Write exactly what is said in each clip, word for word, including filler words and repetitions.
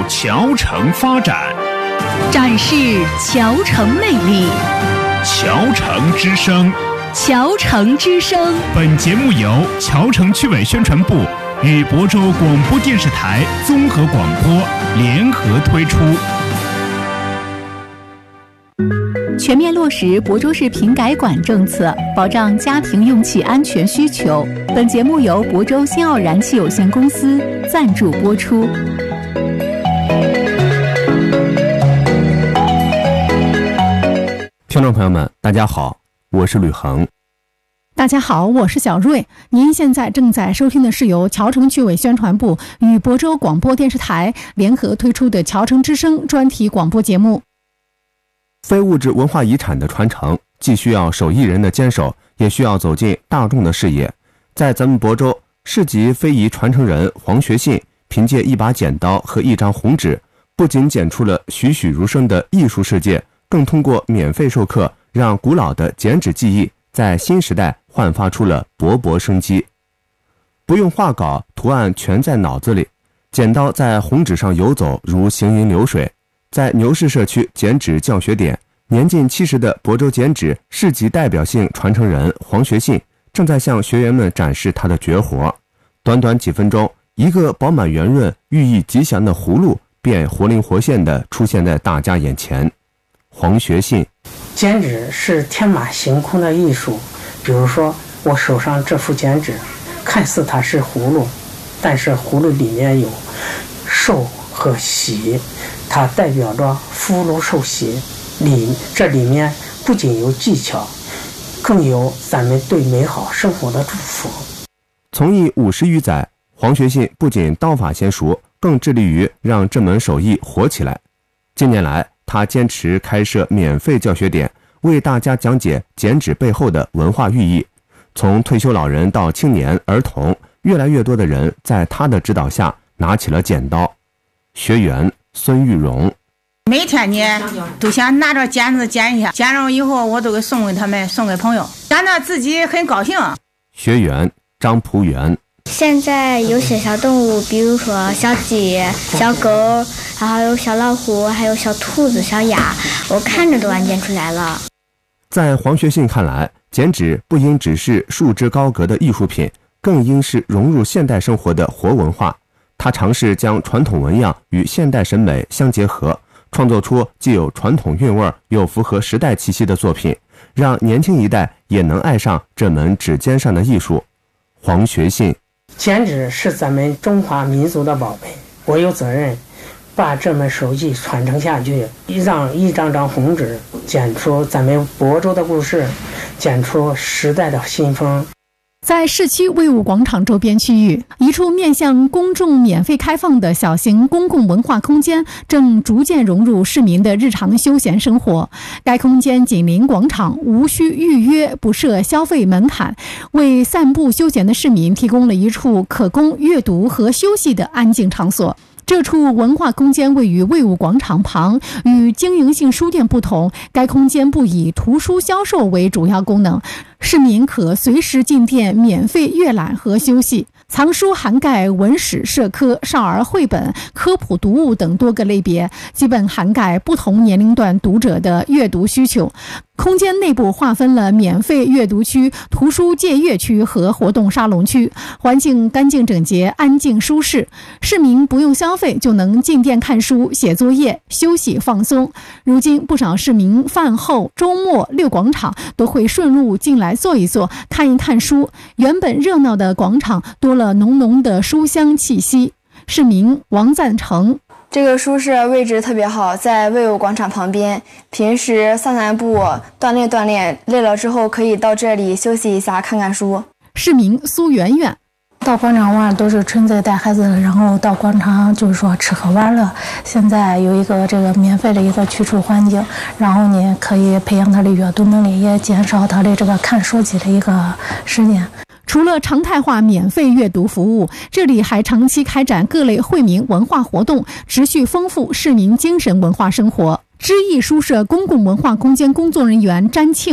侨城发展， 展示侨城魅力。 侨城之声， 侨城之声。 本节目由侨城区委宣传部与亳州广播电视台综合广播联合推出。 全面落实亳州市品改管政策，保障家庭用气安全需求。本节目由亳州新奥燃气有限公司赞助播出。 听众朋友们，大家好，我是吕恒。 大家好，我是小瑞。您现在正在收听的是由侨城区委宣传部与亳州广播电视台联合推出的侨城之声专题广播节目。 非物质文化遗产的传承，既需要手艺人的坚守，也需要走进大众的视野。在咱们亳州，市级非遗传承人黄学信凭借一把剪刀和一张红纸，不仅剪出了栩栩如生的艺术世界，更通过免费授课，让古老的剪纸技艺在新时代焕发出了勃勃生机。不用画稿，图案全在脑子里，剪刀在红纸上游走，如行云流水。在牛市社区剪纸教学点，年近七十的亳州剪纸市级代表性传承人黄学信正在向学员们展示他的绝活。短短几分钟，一个饱满圆润、寓意吉祥的葫芦便活灵活现地出现在大家眼前。黄学信： 剪纸是天马行空的艺术，比如说我手上这幅剪纸，看似它是葫芦，但是葫芦里面有寿和喜，它代表着福禄寿喜。里这里面不仅有技巧，更有咱们对美好生活的祝福。 从艺五十余载，黄学信不仅刀法娴熟，更致力于让这门手艺火起来。近年来，他坚持开设免费教学点，为大家讲解剪纸背后的文化寓意。从退休老人到青年儿童，越来越多的人在他的指导下拿起了剪刀。学员孙玉荣： 每天呢都想拿着剪子剪一下，剪了以后我都给送给他们，送给朋友，剪得自己很高兴。 学员张朴元： 现在有些小动物，比如说小鸡、小狗，然后有小老虎，还有小兔子、小鸭，我看着都完剪出来了。 在黄学信看来，剪纸不应只是束之高阁的艺术品，更应是融入现代生活的活文化。他尝试将传统纹样与现代审美相结合，创作出既有传统韵味又符合时代气息的作品，让年轻一代也能爱上这门指尖上的艺术。黄学信： 剪纸是咱们中华民族的宝贝，我有责任把这门手艺传承下去，让一张张红纸剪出咱们亳州的故事，剪出时代的新风。 在市区卫武广场周边区域，一处面向公众免费开放的小型公共文化空间正逐渐融入市民的日常休闲生活。该空间紧邻广场，无需预约，不设消费门槛，为散步休闲的市民提供了一处可供阅读和休息的安静场所。这处文化空间位于卫武广场旁，与经营性书店不同，该空间不以图书销售为主要功能，市民可随时进店免费阅览和休息。藏书涵盖文史社科、少儿绘本、科普读物等多个类别，基本涵盖不同年龄段读者的阅读需求。空间内部划分了免费阅读区、图书借阅区和活动沙龙区，环境干净整洁、安静舒适，市民不用消费就能进店看书、写作业、休息放松。如今不少市民饭后、周末溜广场都会顺路进来坐一坐、看一看书，原本热闹的广场多了浓浓的书香气息。市民王赞成： 这个书室位置特别好，在卫武广场旁边，平时散散步、锻炼锻炼，累了之后可以到这里休息一下，看看书。 市民苏媛媛： 到广场玩都是纯粹带孩子，然后到广场就是说吃喝玩乐。现在有一个这个免费的一个居住环境，然后呢可以培养他的阅读能力，也减少他的这个看手机的一个时间。 除了常态化免费阅读服务，这里还长期开展各类惠民文化活动，持续丰富市民精神文化生活。知艺书社公共文化空间工作人员詹庆：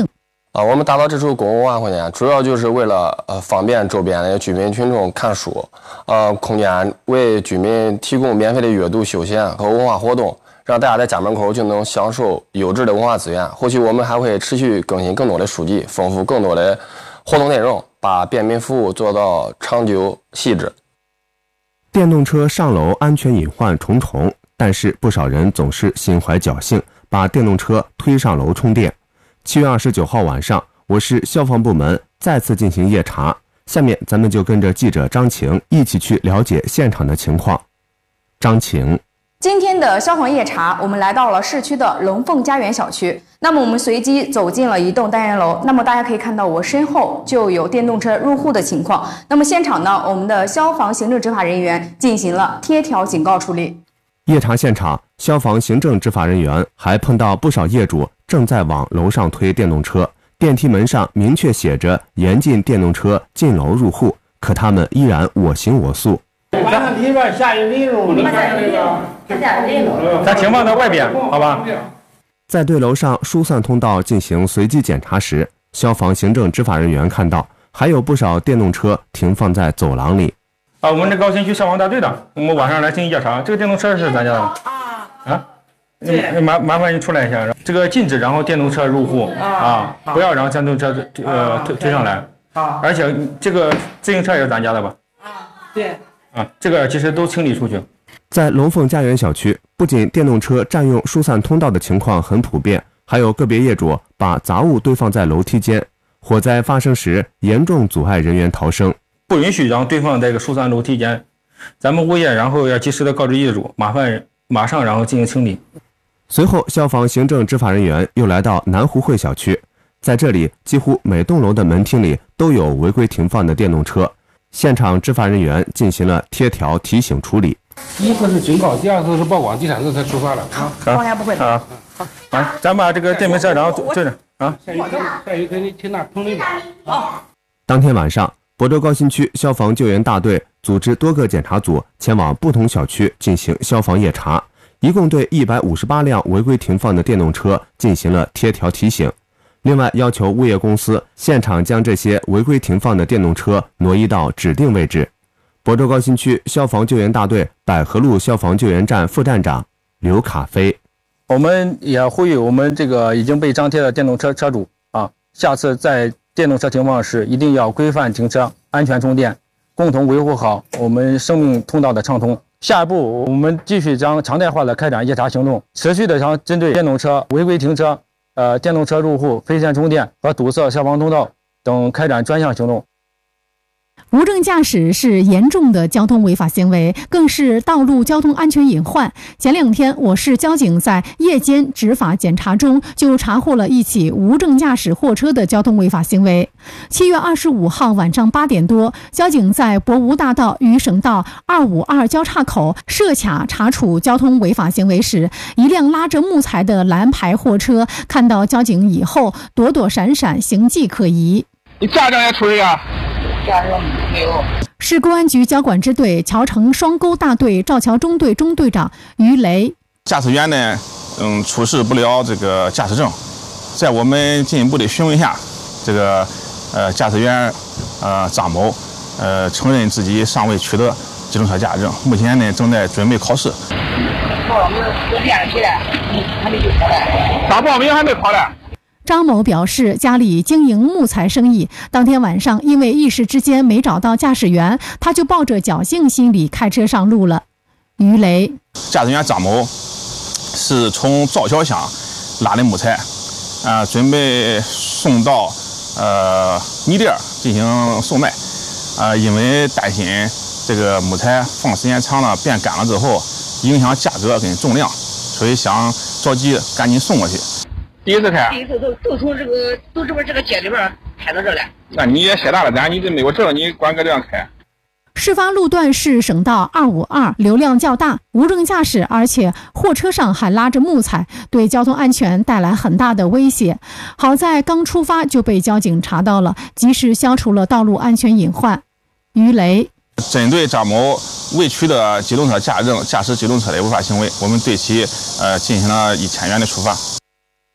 啊，我们打造这处公共文化空间，主要就是为了呃方便周边的居民群众看书，呃，空间为居民提供免费的阅读、休闲和文化活动，让大家在家门口就能享受优质的文化资源。后续我们还会持续更新更多的书籍，丰富更多的活动内容，把便民服务做到长久细致。 电动车上楼安全隐患重重，但是不少人总是心怀侥幸，把电动车推上楼充电。七月二十九号晚上，我市消防部门再次进行夜查，下面咱们就跟着记者张晴一起去了解现场的情况。张晴， 今天的消防夜查，我们来到了市区的龙凤家园小区。那么我们随机走进了一栋单元楼，那么大家可以看到我身后就有电动车入户的情况。那么现场呢，我们的消防行政执法人员进行了贴条警告处理。 夜查现场，消防行政执法人员还碰到不少业主正在往楼上推电动车，电梯门上明确写着严禁电动车进楼入户，可他们依然我行我素。 晚上里边下雨淋入，你看那个， 咱停放在外边，好吧？ 在对楼上疏散通道进行随机检查时，消防行政执法人员看到还有不少电动车停放在走廊里。 啊，我们这高新区消防大队的，我们晚上来进行夜查。这个电动车是咱家的吗？啊，麻麻烦你出来一下。这个禁止然后电动车入户啊，不要让电动车呃推推上来。而且这个自行车也是咱家的吧？ 啊，对。 啊，这个其实都清理出去。 在龙凤家园小区，不仅电动车占用疏散通道的情况很普遍，还有个别业主把杂物堆放在楼梯间，火灾发生时严重阻碍人员逃生。 不允许让堆放在这个疏散楼梯间，咱们物业然后要及时的告知业主，麻烦马上然后进行清理。 随后，消防行政执法人员又来到南湖汇小区，在这里几乎每栋楼的门厅里都有违规停放的电动车，现场执法人员进行了贴条提醒处理。 第一次是警告，第二次是报广，第三次才出发了啊。 报下不会的啊。啊，咱把这个电瓶车然后对着啊。 下雨下雨给你停那棚里边啊。 当天晚上，亳州高新区消防救援大队组织多个检查组前往不同小区进行消防夜查，一共对一百五十八辆违规停放的电动车进行了贴条提醒。另外，要求物业公司现场将这些违规停放的电动车挪移到指定位置。亳州高新区消防救援大队百合路消防救援站副站长刘卡飞， 我们也呼吁我们这个已经被张贴的电动车车主啊，下次在电动车停放时一定要规范停车、安全充电，共同维护好我们生命通道的畅通。下一步，我们继续将常态化的开展夜查行动，持续的将针对电动车违规停车、呃电动车入户、非线充电和堵塞消防通道等开展专项行动。 无证驾驶是严重的交通违法行为，更是道路交通安全隐患。前两天，我市交警在夜间执法检查中就查获了一起无证驾驶货车的交通违法行为。七月二十五号晚上八点多，交警在博吴大道与省道二五二交叉口设卡查处交通违法行为时，一辆拉着木材的蓝牌货车看到交警以后躲躲闪闪，形迹可疑。 你驾照也出去啊？驾照没有。 市公安局交管支队桥城双沟大队赵桥中队中队长于雷， 驾驶员呢，嗯，出示不了这个驾驶证，在我们进一步的询问下，这个呃驾驶员呃张某呃承认自己尚未取得机动车驾驶证，目前呢正在准备考试。 报名有电视去了，还没去考嘞。咋报名还没考嘞？ 张某表示，家里经营木材生意，当天晚上因为一时之间没找到驾驶员，他就抱着侥幸心理开车上路了。于雷， 驾驶员张某是从赵桥乡拉的木材，啊、呃，准备送到呃米店进行售卖，啊、呃，因为担心这个木材放时间长了变干了之后影响价格跟重量，所以想着急赶紧送过去。第一次开， 第一次都都从这个都这边这个街里边开到这来。 那你也写大了单，你这没有证，你管搁这样开？ 事发路段是省道二五二，流量较大，无证驾驶，而且货车上还拉着木材，对交通安全带来很大的威胁。好在刚出发就被交警查到了，及时消除了道路安全隐患。于雷， 针对张某未取得机动车驾驶证驾驶机动车的违法行为，我们对其呃进行了一千元的处罚。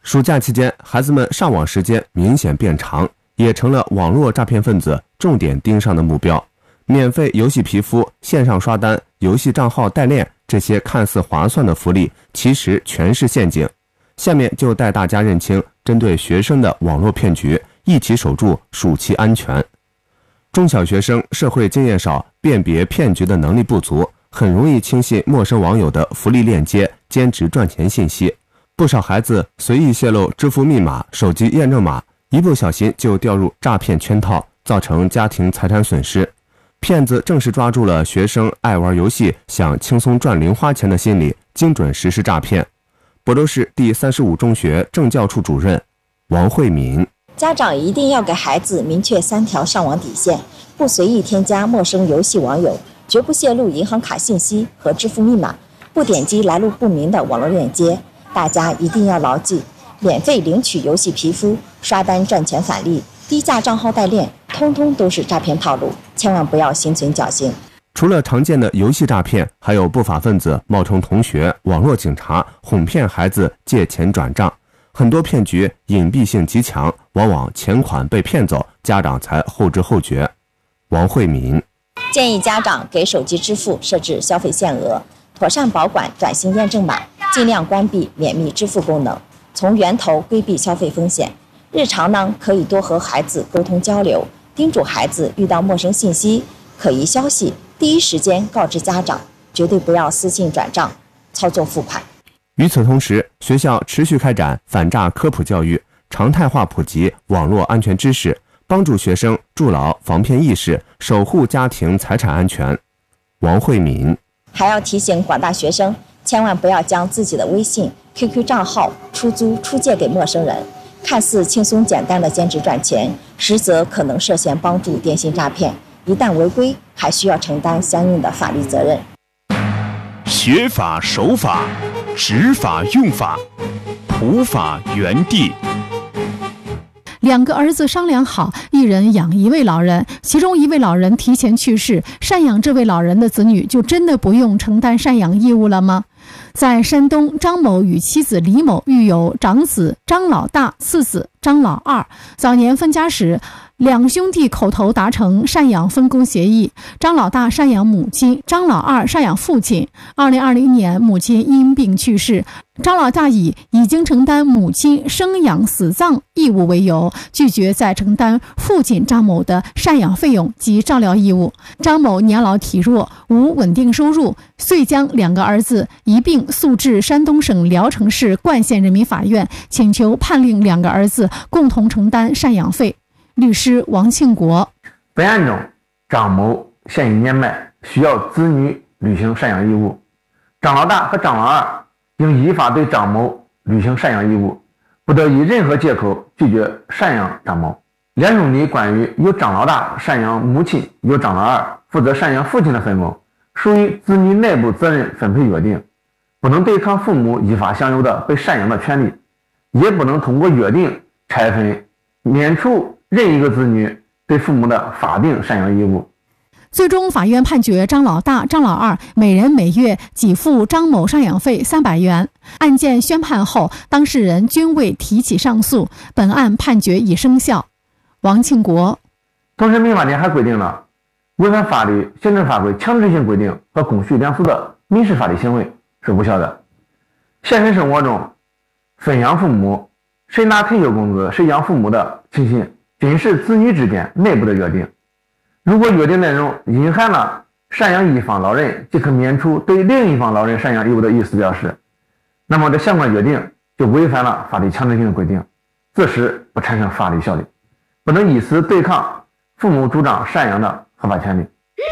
暑假期间，孩子们上网时间明显变长，也成了网络诈骗分子重点盯上的目标。免费游戏皮肤、线上刷单、游戏账号代练，这些看似划算的福利，其实全是陷阱。下面就带大家认清针对学生的网络骗局，一起守住暑期安全。中小学生社会经验少，辨别骗局的能力不足，很容易轻信陌生网友的福利链接、兼职赚钱信息。不少孩子随意泄露支付密码、手机验证码，一不小心就掉入诈骗圈套，造成家庭财产损失。骗子正是抓住了学生爱玩游戏、想轻松赚零花钱的心理，精准实施诈骗。亳州市第三十五中学政教处主任王慧敏： 家长一定要给孩子明确三条上网底线，不随意添加陌生游戏网友，绝不泄露银行卡信息和支付密码，不点击来路不明的网络链接。大家一定要牢记，免费领取游戏皮肤、刷单赚钱返利、低价账号代练，通通都是诈骗套路，千万不要心存侥幸。 除了常见的游戏诈骗，还有不法分子冒充同学、网络警察，哄骗孩子借钱转账。很多骗局隐蔽性极强，往往钱款被骗走，家长才后知后觉。王慧敏建议家长给手机支付设置消费限额，妥善保管短信验证码，尽量关闭免密支付功能，从源头规避消费风险。日常呢，可以多和孩子沟通交流，叮嘱孩子遇到陌生信息、可疑消息，第一时间告知家长，绝对不要私信转账、操作付款。 与此同时，学校持续开展反诈科普教育，常态化普及网络安全知识，帮助学生筑牢防骗意识，守护家庭财产安全。王慧敏还要提醒广大学生，千万不要将自己的微信、Q Q 账号出租出借给陌生人。看似轻松简单的兼职赚钱，实则可能涉嫌帮助电信诈骗，一旦违规，还需要承担相应的法律责任。 学法守法，执法用法，普法原地。 两个儿子商量好，一人养一位老人，其中一位老人提前去世，赡养这位老人的子女就真的不用承担赡养义务了吗？在山东，张某与妻子李某育有长子张老大、次子张老二。早年分家时，两兄弟口头达成赡养分工协议，张老大赡养母亲，张老二赡养父亲。二零二零年，母亲因病去世，张老大以已经承担母亲生养死葬义务为由，拒绝再承担父亲张某的赡养费用及照料义务。张某年老体弱，无稳定收入，遂将两个儿子一并诉至山东省聊城市冠县人民法院，请求判令两个儿子共同承担赡养费。律师王庆国： 本案中，张某现已年迈，需要子女履行赡养义务。张老大和张老二应依法对张某履行赡养义务，不得以任何借口拒绝赡养张某。两兄弟关于由张老大赡养母亲，由张老二负责赡养父亲的分工，属于子女内部责任分配约定，不能对抗父母依法享有的被赡养的权利，也不能通过约定拆分免除任一个子女对父母的法定赡养义务。 最终，法院判决张老大、张老二每人每月给付张某赡养费三百元。案件宣判后，当事人均未提起上诉，本案判决已生效。王庆国： 同时，民法典还规定了违反法律、行政法规强制性规定和公序良俗的民事法律行为是无效的。现实生活中，分养父母，谁拿退休工资谁养父母的情形，均是子女之间内部的约定。如果约定内容隐含了赡养一方老人即可免除对另一方老人赡养义务的意思表示，那么这相关约定就违反了法律强制性的规定，自是不产生法律效力，不能以此对抗父母主张赡养的合法权利。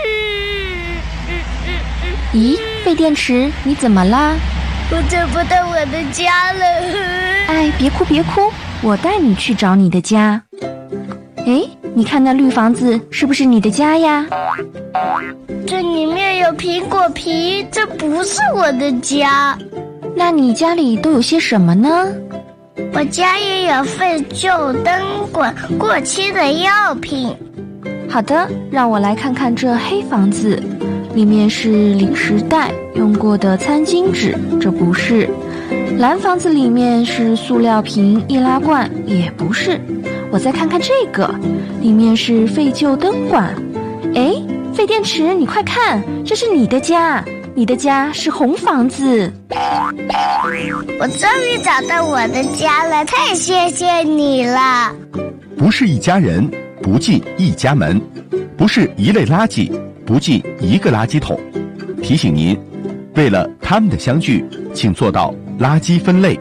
咦，废电池，你怎么啦？ 我找不到我的家了。 哎，别哭别哭，我带你去找你的家。哎，你看那绿房子是不是你的家呀？ 这里面有苹果皮，这不是我的家。 那你家里都有些什么呢？ 我家也有废旧灯管、过期的药品。 好的，让我来看看这黑房子。 里面是零食袋、用过的餐巾纸，这不是。蓝房子里面是塑料瓶、易拉罐，也不是。我再看看这个，里面是废旧灯管。哎，废电池，你快看，这是你的家，你的家是红房子。 我终于找到我的家了，太谢谢你了。 不是一家人，不进一家门；不是一类垃圾，不进一个垃圾桶。提醒您，为了他们的相聚，请做到垃圾分类。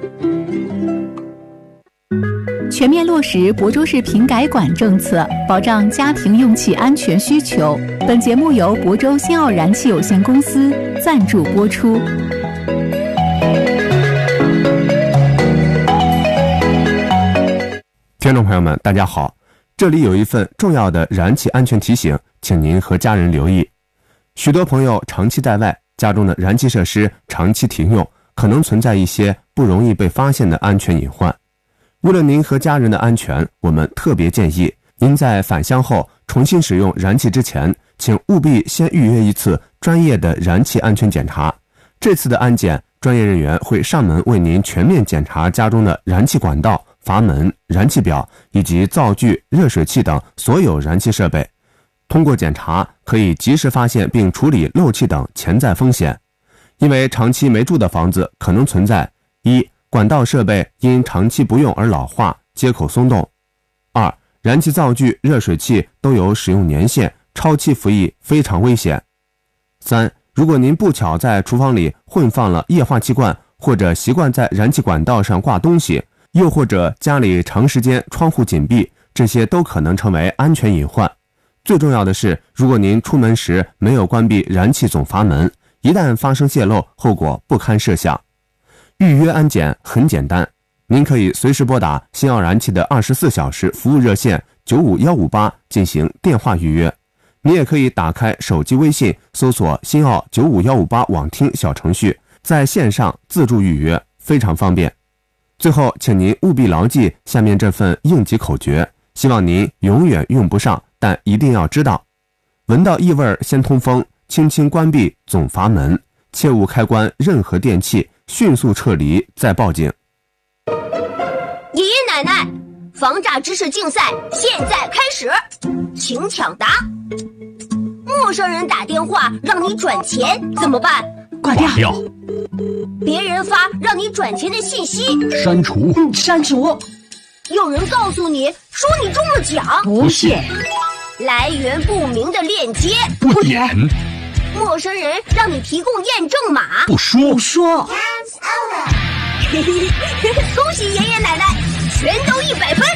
全面落实亳州市瓶改管政策，保障家庭用气安全需求。本节目由亳州新奥燃气有限公司赞助播出。 听众朋友们，大家好，这里有一份重要的燃气安全提醒，请您和家人留意。许多朋友长期在外，家中的燃气设施长期停用，可能存在一些不容易被发现的安全隐患。为了您和家人的安全，我们特别建议您在返乡后重新使用燃气之前，请务必先预约一次专业的燃气安全检查。这次的安检，专业人员会上门为您全面检查家中的燃气管道、阀门、燃气表以及灶具、热水器等所有燃气设备。通过检查，可以及时发现并处理漏气等潜在风险。因为长期没住的房子可能存在：一、管道设备因长期不用而老化，接口松动；二、燃气灶具、热水器都有使用年限，超期服役非常危险；三、如果您不巧在厨房里混放了液化气罐，或者习惯在燃气管道上挂东西，又或者家里长时间窗户紧闭，这些都可能成为安全隐患。最重要的是，如果您出门时没有关闭燃气总阀门，一旦发生泄漏，后果不堪设想。预约安检很简单，您可以随时拨打新奥燃气的二十四小时服务热线九五一五八进行电话预约。你也可以打开手机微信，搜索新奥九五一五八网听小程序，在线上自助预约，非常方便。最后，请您务必牢记下面这份应急口诀，希望您永远用不上，但一定要知道：闻到异味先通风，轻轻关闭总阀门，切勿开关任何电器，迅速撤离再报警。 爷爷奶奶，防诈知识竞赛现在开始，请抢答。陌生人打电话让你转钱怎么办？ 挂掉。 别人发让你转钱的信息， 删除。 嗯，删除。有人告诉你说你中了奖， 不信。 来源不明的链接， 不点。 陌生人让你提供验证码， 不说。 不说。恭喜爷爷奶奶，全都一百分。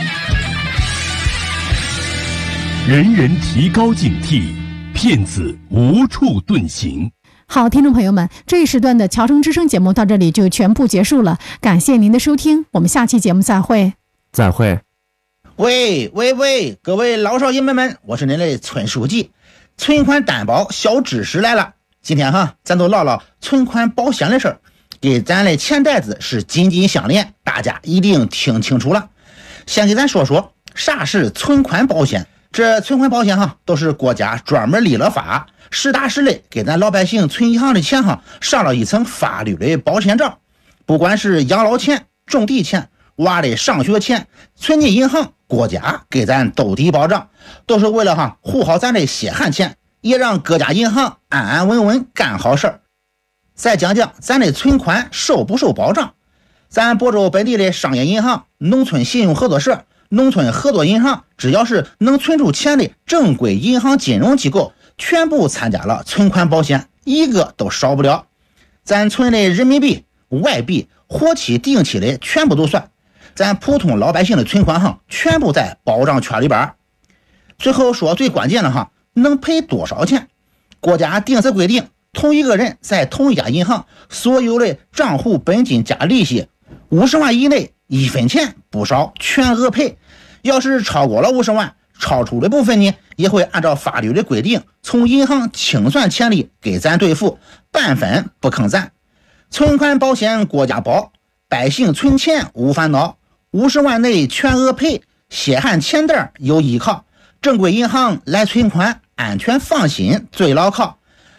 人人提高警惕，骗子无处遁形。 好，听众朋友们，这一时段的侨城之声节目到这里就全部结束了，感谢您的收听，我们下期节目再会。 再会。 喂喂喂，各位老少爷们们，我是您的村书记。存款担保小知识来了，今天哈，咱都唠唠存款保险的事儿，给咱的钱袋子是紧紧相连，大家一定听清楚了。先给咱说说啥是存款保险。这存款保险哈，都是国家专门立了法，实打实的给咱老百姓存银行的钱哈，上了一层法律的保险罩。不管是养老钱、种地钱、娃的上学钱，存进银行，国家给咱兜底保障，都是为了哈护好咱的血汗钱，也让各家银行安安稳稳干好事儿。再讲讲咱的存款受不受保障。咱亳州本地的商业银行、农村信用合作社、农村合作银行，只要是能存出钱的正规银行金融机构，全部参加了存款保险，一个都少不了。咱存的人民币、外币、活期、定期的全部都算，咱普通老百姓的存款哈，全部在保障圈里边。最后说最关键的哈，能赔多少钱？国家定死规定，同一个人在同一家银行所有的账户本金加利息五十万以内，一分钱不少，全额赔。要是超过了五十万，超出的部分呢，也会按照法律的规定，从银行清算钱里给咱兑付，半分不坑咱。存款保险国家保，百姓存钱无烦恼，五十万内全额赔，血汗钱袋有依靠，正规银行来存款，安全放心最牢靠。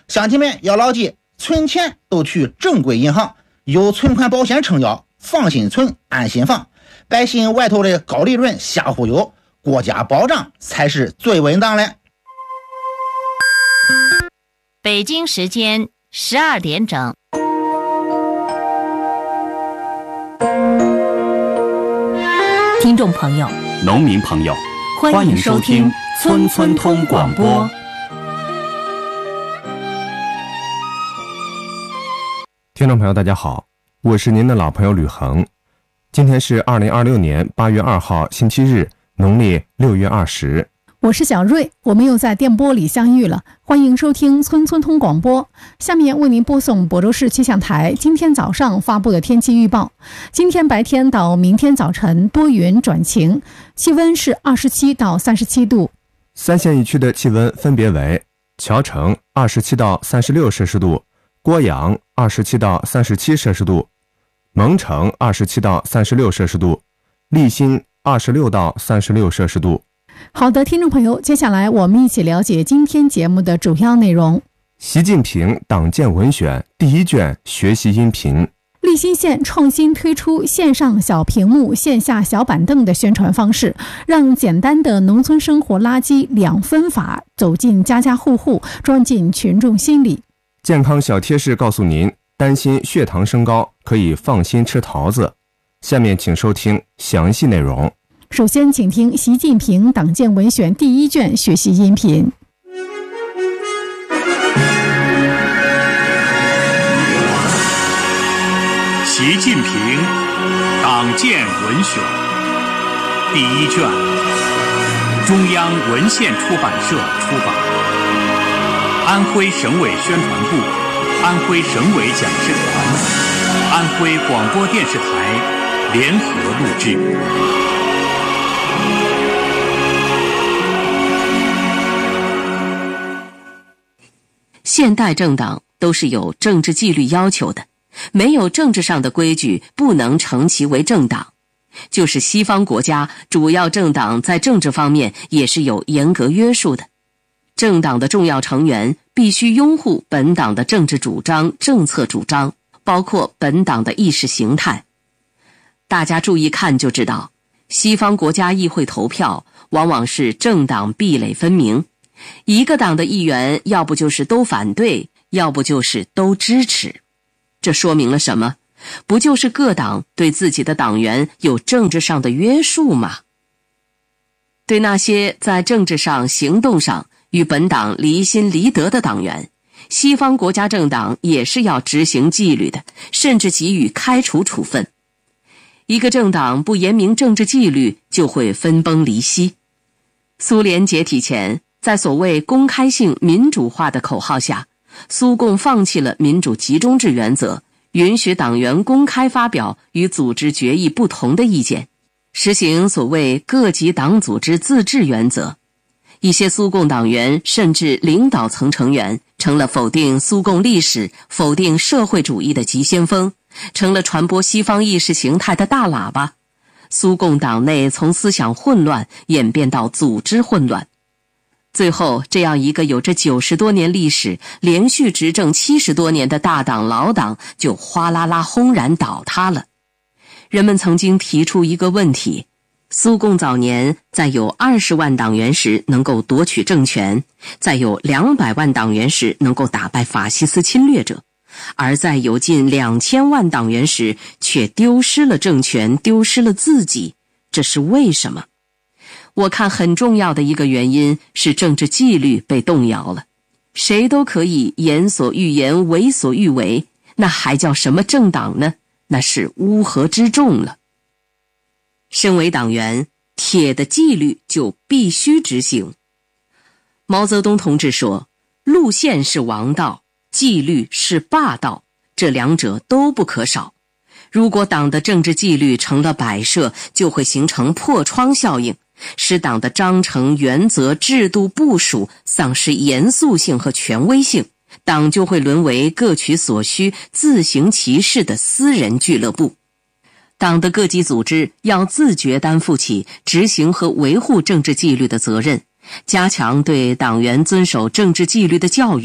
乡亲们要牢记，存钱都去正规银行，有存款保险撑腰，放心存，安心放。百姓外头的高利润瞎忽悠，国家保障才是最稳当的。 北京时间十二点整。听众朋友， 农民朋友， 欢迎收听村村通广播。 听众朋友大家好，我是您的老朋友吕恒。今天是二零二六年八月二号星期日，农历六月二十。 我是小瑞，我们又在电波里相遇了，欢迎收听村村通广播。下面为您播送亳州市气象台今天早上发布的天气预报。今天白天到明天早晨多云转晴，气温是二十七到三十七度。 三县一区的气温分别为：谯城二十七到三十六摄氏度，郭阳二十七到三十七摄氏度，蒙城二十七到三十六摄氏度，利辛二十六到三十六摄氏度。 好的，听众朋友，接下来我们一起了解今天节目的主要内容。 习近平党建文选第一卷学习音频。 利辛县创新推出线上小屏幕、线下小板凳的宣传方式，让简单的农村生活垃圾两分法走进家家户户，钻进群众心里。 健康小贴士告诉您，担心血糖升高可以放心吃桃子。下面请收听详细内容。 首先请听习近平党建文选第一卷学习音频。 习近平党建文选第一卷，中央文献出版社出版，安徽省委宣传部、安徽省委讲师团、安徽广播电视台联合录制。 现代政党都是有政治纪律要求的，没有政治上的规矩，不能称其为政党。就是西方国家，主要政党在政治方面也是有严格约束的。政党的重要成员必须拥护本党的政治主张、政策主张，包括本党的意识形态。大家注意看就知道，西方国家议会投票往往是政党壁垒分明，一个党的议员要不就是都反对，要不就是都支持。这说明了什么？不就是各党对自己的党员有政治上的约束吗？对那些在政治上、行动上与本党离心离德的党员，西方国家政党也是要执行纪律的，甚至给予开除处分。一个政党不严明政治纪律，就会分崩离析。苏联解体前，在所谓公开性民主化的口号下，苏共放弃了民主集中制原则，允许党员公开发表与组织决议不同的意见，实行所谓各级党组织自治原则。一些苏共党员甚至领导层成员成了否定苏共历史、否定社会主义的急先锋，成了传播西方意识形态的大喇叭。苏共党内从思想混乱演变到组织混乱，最后这样一个有着九十多年历史、连续执政七十多年的大党老党就哗啦啦轰然倒塌了。人们曾经提出一个问题：苏共早年在有二十万党员时能够夺取政权，在有两百万党员时能够打败法西斯侵略者，而在有近两千万党员时却丢失了政权，丢失了自己，这是为什么？我看很重要的一个原因是政治纪律被动摇了。谁都可以言所欲言，为所欲为，那还叫什么政党呢？那是乌合之众了。身为党员，铁的纪律就必须执行。毛泽东同志说，路线是王道，纪律是霸道，这两者都不可少。如果党的政治纪律成了摆设，就会形成破窗效应，使党的章程、原则、制度部署丧失严肃性和权威性，党就会沦为各取所需、自行其事的私人俱乐部。党的各级组织要自觉担负起执行和维护政治纪律的责任，加强对党员遵守政治纪律的教育，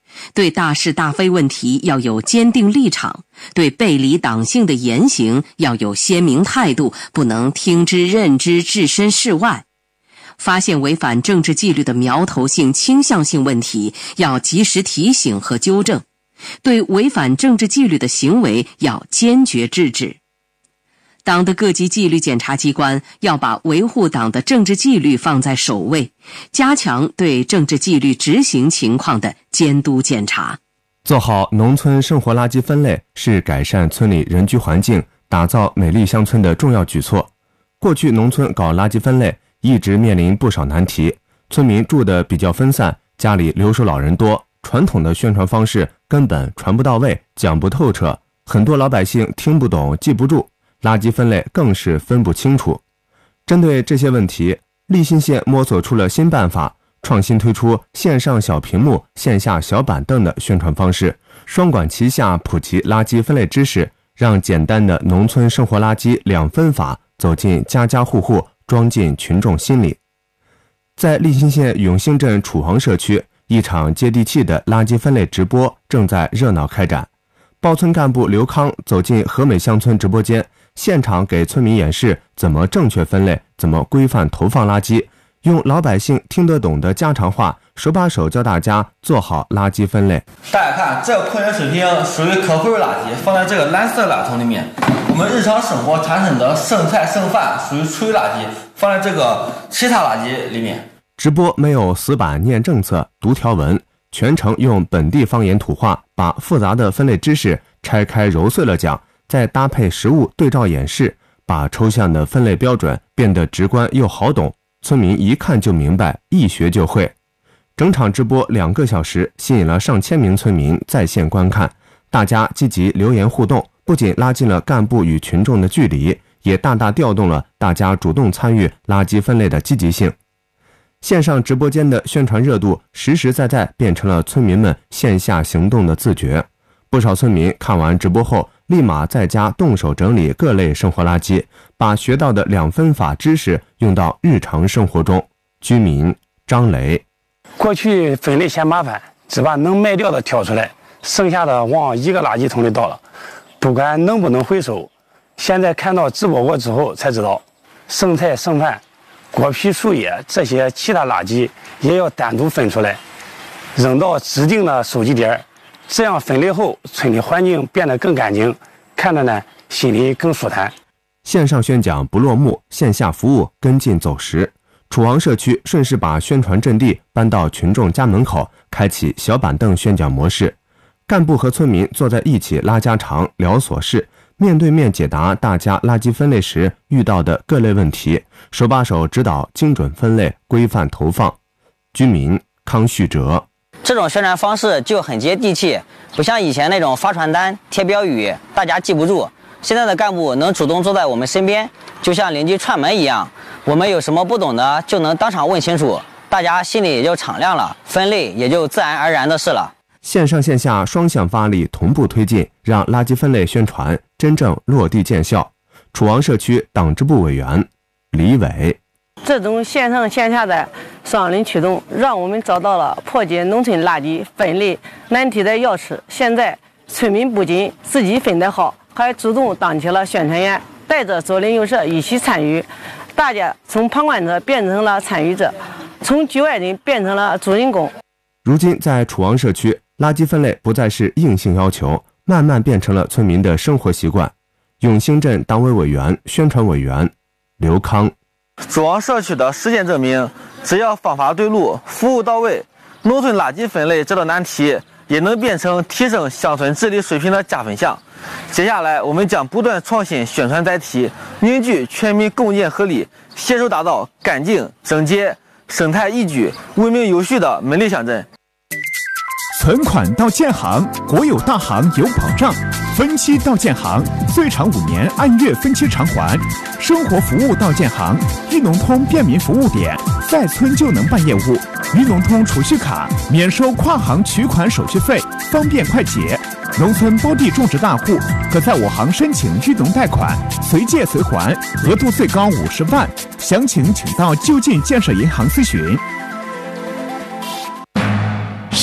对大是大非问题要有坚定立场，对背离党性的言行要有鲜明态度，不能听之任之，置身事外。发现违反政治纪律的苗头性、倾向性问题，要及时提醒和纠正；对违反政治纪律的行为要坚决制止。党的各级纪律检查机关要把维护党的政治纪律放在首位，加强对政治纪律执行情况的监督检查。 做好农村生活垃圾分类是改善村里人居环境、打造美丽乡村的重要举措。过去农村搞垃圾分类一直面临不少难题，村民住得比较分散，家里留守老人多，传统的宣传方式根本传不到位，讲不透彻，很多老百姓听不懂记不住，垃圾分类更是分不清楚。针对这些问题，利辛县摸索出了新办法，创新推出线上小屏幕、线下小板凳的宣传方式，双管齐下普及垃圾分类知识，让简单的农村生活垃圾两分法走进家家户户，装进群众心里。在利辛县永兴镇楚黄社区，一场接地气的垃圾分类直播正在热闹开展。报村干部刘康走进和美乡村直播间，现场给村民演示怎么正确分类，怎么规范投放垃圾，用老百姓听得懂的家常话，手把手教大家做好垃圾分类。 大家看，这个矿泉水瓶属于可回收垃圾，放在这个蓝色垃圾桶里面。我们日常生活产生的剩菜剩饭属于厨余垃圾，放在这个其他垃圾里面。 直播没有死板念政策、读条文，全程用本地方言土话，把复杂的分类知识拆开揉碎了讲，再搭配实物对照演示，把抽象的分类标准变得直观又好懂，村民一看就明白，一学就会。整场直播两个小时，吸引了上千名村民在线观看，大家积极留言互动，不仅拉近了干部与群众的距离，也大大调动了大家主动参与垃圾分类的积极性。线上直播间的宣传热度实实在在变成了村民们线下行动的自觉。不少村民看完直播后，立马在家动手整理各类生活垃圾，把学到的两分法知识用到日常生活中。居民张雷： 过去分类嫌麻烦，只把能卖掉的挑出来，剩下的往一个垃圾桶里倒了，不管能不能回收。现在看到直播过之后才知道，剩菜剩饭、果皮树叶这些其他垃圾也要单独分出来，扔到指定的收集点，这样分类后，村里环境变得更干净，看着呢心里更舒坦。 线上宣讲不落幕，线下服务跟进走实。楚黄社区顺势把宣传阵地搬到群众家门口，开启小板凳宣讲模式，干部和村民坐在一起拉家常、聊琐事，面对面解答大家垃圾分类时遇到的各类问题，手把手指导精准分类、规范投放。居民康旭哲： 这种宣传方式就很接地气，不像以前那种发传单、贴标语，大家记不住。现在的干部能主动坐在我们身边，就像邻居串门一样，我们有什么不懂的就能当场问清楚，大家心里也就敞亮了，分类也就自然而然的事了。 线上线下双向发力，同步推进，让垃圾分类宣传真正落地见效。楚王社区党支部委员李伟： 这种线上线下的双轮驱动，让我们找到了破解农村垃圾分类难题的钥匙。现在村民不仅自己分得好，还主动当起了宣传员，带着左邻右舍一起参与，大家从旁观者变成了参与者，从局外人变成了主人公。 如今在楚王社区，垃圾分类不再是硬性要求，慢慢变成了村民的生活习惯。永兴镇党委委员、宣传委员刘康： 楚王社区的实践证明，只要方法对路、服务到位，农村垃圾分类这道难题也能变成提升乡村治理水平的加分项。接下来，我们将不断创新宣传载体，凝聚全民共建合力，携手打造干净、整洁、生态宜居、文明有序的美丽乡镇。 存款到建行，国有大行有保障；分期到建行，最长五年按月分期偿还；生活服务到建行，裕农通便民服务点，在村就能办业务。裕农通储蓄卡免收跨行取款手续费，方便快捷。农村包地种植大户可在我行申请裕农贷款，随借随还，额度最高五十万。详情请到就近建设银行咨询。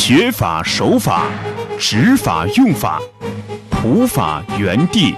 学法守法，执法用法，普法原地。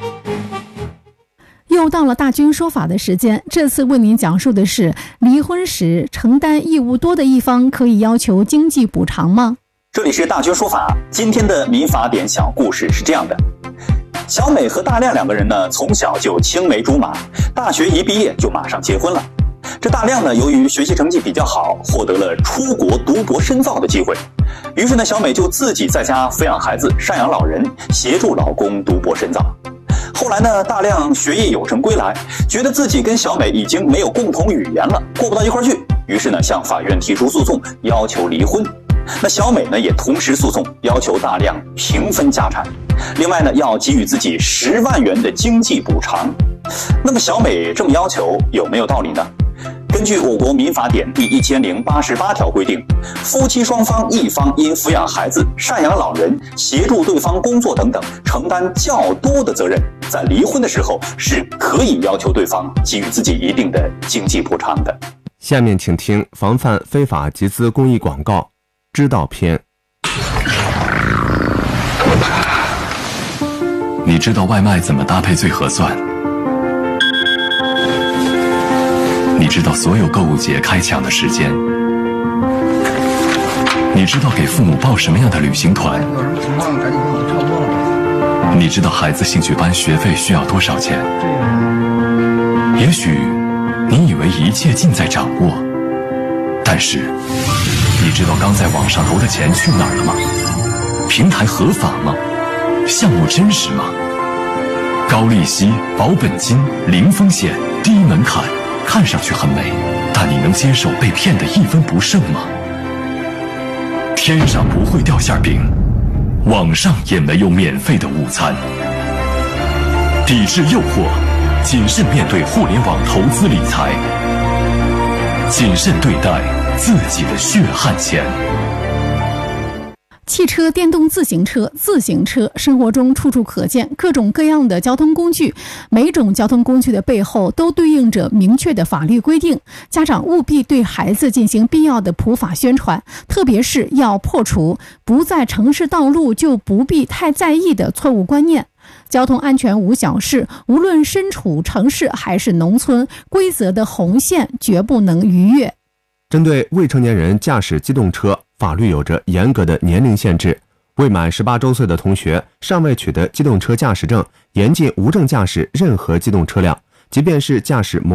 又到了大军说法的时间，这次为您讲述的是：离婚时承担义务多的一方可以要求经济补偿吗？ 这里是大军说法，今天的民法典小故事是这样的：小美和大亮两个人呢，从小就青梅竹马，大学一毕业就马上结婚了。这大亮呢，由于学习成绩比较好，获得了出国读博深造的机会。于是呢，小美就自己在家抚养孩子、赡养老人，协助老公读博深造。后来呢，大亮学业有成归来，觉得自己跟小美已经没有共同语言了，过不到一块去，于是呢，向法院提出诉讼，要求离婚。那小美呢，也同时诉讼，要求大亮平分家产，另外呢，要给予自己十万元的经济补偿。那么小美这么要求有没有道理呢？根据我国民法典第一千零八十八条规定，夫妻双方一方因抚养孩子、赡养老人、协助对方工作等等，承担较多的责任，在离婚的时候是可以要求对方给予自己一定的经济补偿的。 下面请听防范非法集资公益广告知道篇。 你知道外卖怎么搭配最合算？你知道所有购物节开抢的时间？你知道给父母报什么样的旅行团？你知道孩子兴趣班学费需要多少钱？也许你以为一切尽在掌握，但是你知道刚在网上投的钱去哪儿了吗？平台合法吗？项目真实吗？高利息、保本金、零风险、低门槛，看上去很美，但你能接受被骗的一分不剩吗？天上不会掉馅饼，网上也没有免费的午餐。抵制诱惑，谨慎面对互联网投资理财，谨慎对待自己的血汗钱。 汽车、电动自行车、自行车，生活中处处可见，各种各样的交通工具。每种交通工具的背后都对应着明确的法律规定。家长务必对孩子进行必要的普法宣传，特别是要破除不在城市道路就不必太在意的错误观念。交通安全无小事，无论身处城市还是农村，规则的红线绝不能逾越。 针对未成年人驾驶机动车，法律有着严格的年龄限制。未满十八周岁的同学尚未取得机动车驾驶证，严禁无证驾驶任何机动车辆，即便是驾驶摩